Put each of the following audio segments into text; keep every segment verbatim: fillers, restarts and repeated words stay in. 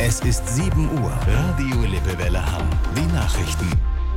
Es ist sieben Uhr. Radio Lippewelle Hamm. Die Nachrichten.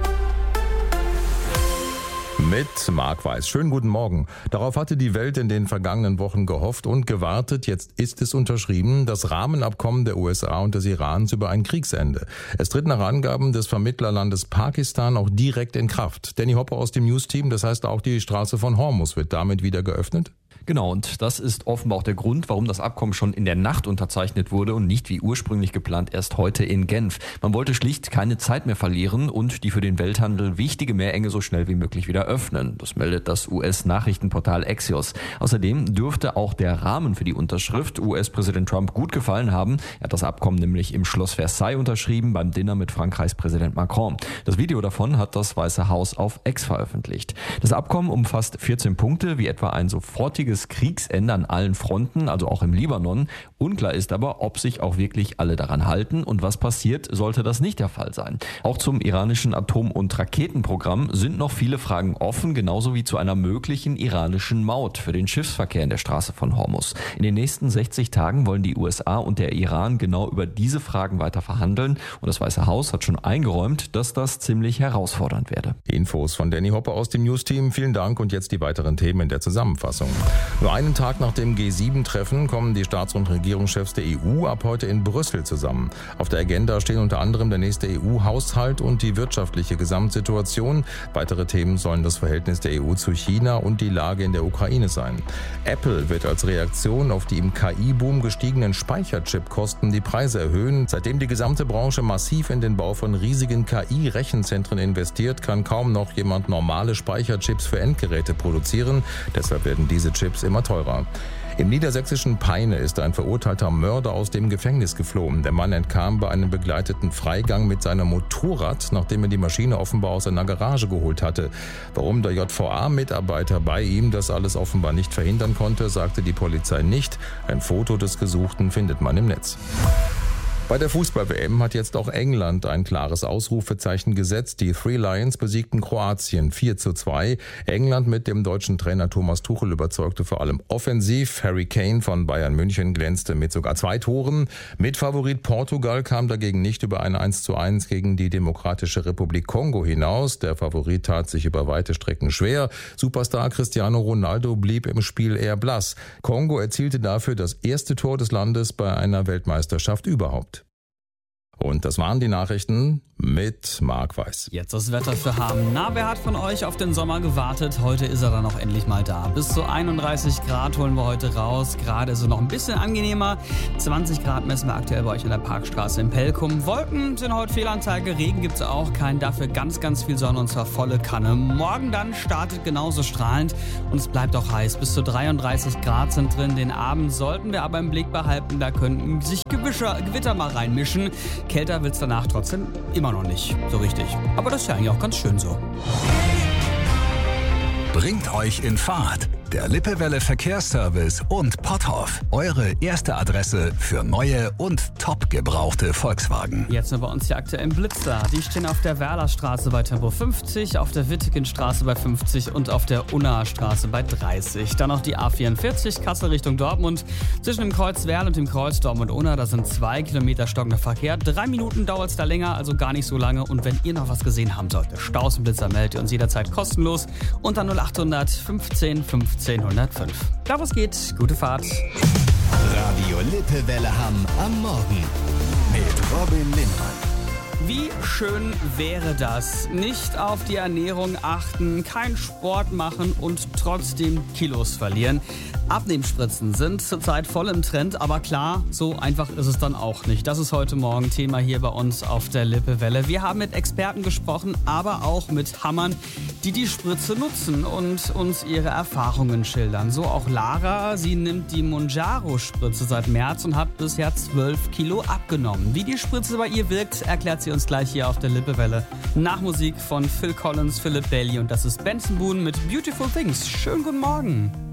Mit Marc Weiß. Schönen guten Morgen. Darauf hatte die Welt in den vergangenen Wochen gehofft und gewartet. Jetzt ist es unterschrieben, das Rahmenabkommen der U S A und des Irans über ein Kriegsende. Es tritt nach Angaben des Vermittlerlandes Pakistan auch direkt in Kraft. Danny Hopper aus dem News-Team, das heißt auch die Straße von Hormuz wird damit wieder geöffnet? Genau, und das ist offenbar auch der Grund, warum das Abkommen schon in der Nacht unterzeichnet wurde und nicht wie ursprünglich geplant erst heute in Genf. Man wollte schlicht keine Zeit mehr verlieren und die für den Welthandel wichtige Meerenge so schnell wie möglich wieder öffnen. Das meldet das U S-Nachrichtenportal Axios. Außerdem dürfte auch der Rahmen für die Unterschrift U S-Präsident Trump gut gefallen haben. Er hat das Abkommen nämlich im Schloss Versailles unterschrieben, beim Dinner mit Frankreichs Präsident Macron. Das Video davon hat das Weiße Haus auf X veröffentlicht. Das Abkommen umfasst vierzehn Punkte, wie etwa ein sofortiges Kriegsende an allen Fronten, also auch im Libanon. Unklar ist aber, ob sich auch wirklich alle daran halten und was passiert, sollte das nicht der Fall sein. Auch zum iranischen Atom- und Raketenprogramm sind noch viele Fragen offen, genauso wie zu einer möglichen iranischen Maut für den Schiffsverkehr in der Straße von Hormuz. In den nächsten sechzig Tagen wollen die U S A und der Iran genau über diese Fragen weiter verhandeln und das Weiße Haus hat schon eingeräumt, dass das ziemlich herausfordernd werde. Die Infos von Danny Hopper aus dem News-Team. Vielen Dank und jetzt die weiteren Themen in der Zusammenfassung. Nur einen Tag nach dem G sieben Treffen kommen die Staats- und Regierungschefs der E U ab heute in Brüssel zusammen. Auf der Agenda stehen unter anderem der nächste E U-Haushalt und die wirtschaftliche Gesamtsituation. Weitere Themen sollen das Verhältnis der E U zu China und die Lage in der Ukraine sein. Apple wird als Reaktion auf die im K I-Boom gestiegenen Speicherchipkosten die Preise erhöhen. Seitdem die gesamte Branche massiv in den Bau von riesigen K I-Rechenzentren investiert, kann kaum noch jemand normale Speicherchips für Endgeräte produzieren. Deshalb werden diese Chips immer teurer. Im niedersächsischen Peine ist ein verurteilter Mörder aus dem Gefängnis geflohen. Der Mann entkam bei einem begleiteten Freigang mit seinem Motorrad, nachdem er die Maschine offenbar aus einer Garage geholt hatte. Warum der J V A-Mitarbeiter bei ihm das alles offenbar nicht verhindern konnte, sagte die Polizei nicht. Ein Foto des Gesuchten findet man im Netz. Bei der Fußball-W M hat jetzt auch England ein klares Ausrufezeichen gesetzt. Die Three Lions besiegten Kroatien vier zu zwei. England mit dem deutschen Trainer Thomas Tuchel überzeugte vor allem offensiv. Harry Kane von Bayern München glänzte mit sogar zwei Toren. Mitfavorit Portugal kam dagegen nicht über ein eins zu eins gegen die Demokratische Republik Kongo hinaus. Der Favorit tat sich über weite Strecken schwer. Superstar Cristiano Ronaldo blieb im Spiel eher blass. Kongo erzielte dafür das erste Tor des Landes bei einer Weltmeisterschaft überhaupt. Und das waren die Nachrichten mit Marc Weiß. Jetzt das Wetter für Hamm. Na, wer hat von euch auf den Sommer gewartet? Heute ist er dann auch endlich mal da. Bis zu einunddreißig Grad holen wir heute raus. Gerade ist es noch ein bisschen angenehmer. zwanzig Grad messen wir aktuell bei euch an der Parkstraße in Pelkum. Wolken sind heute Fehlanzeige. Regen gibt es auch keinen. Dafür ganz, ganz viel Sonne und zwar volle Kanne. Morgen dann startet genauso strahlend und es bleibt auch heiß. Bis zu dreiunddreißig Grad sind drin. Den Abend sollten wir aber im Blick behalten. Da könnten sich Gewischer, Gewitter mal reinmischen. Kälter wird es danach trotzdem immer noch nicht so richtig. Aber das ist ja eigentlich auch ganz schön so. Bringt euch in Fahrt. Der Lippewelle Verkehrsservice und Potthoff. Eure erste Adresse für neue und top gebrauchte Volkswagen. Jetzt sind bei uns die aktuellen Blitzer. Die stehen auf der Werlerstraße bei Tempo fünfzig, auf der Wittegenstraße bei fünfzig und auf der Unnaer Straße bei dreißig. Dann noch die A vierundvierzig, Kassel Richtung Dortmund. Zwischen dem Kreuz Werl und dem Kreuz Dortmund-Unna, da sind zwei Kilometer stockender Verkehr. Drei Minuten dauert es da länger, also gar nicht so lange. Und wenn ihr noch was gesehen haben solltet, Staus und Blitzer, meldet ihr uns jederzeit kostenlos unter null achthundert fünfzehn fünfzehn hundertfünf. Da was geht, gute Fahrt. Radio Lippewelle Hamm am Morgen mit Robin Lindmann. Wie schön wäre das? Nicht auf die Ernährung achten, keinen Sport machen und trotzdem Kilos verlieren. Abnehmspritzen sind zurzeit voll im Trend, aber klar, so einfach ist es dann auch nicht. Das ist heute Morgen Thema hier bei uns auf der Lippewelle. Wir haben mit Experten gesprochen, aber auch mit Hammern, die die Spritze nutzen und uns ihre Erfahrungen schildern. So auch Lara, sie nimmt die Mounjaro-Spritze seit März und hat bisher zwölf Kilo abgenommen. Wie die Spritze bei ihr wirkt, erklärt sie uns gleich hier auf der Lippewelle. Nach Musik von Phil Collins, Philip Bailey und das ist Benson Boone mit Beautiful Things. Schönen guten Morgen.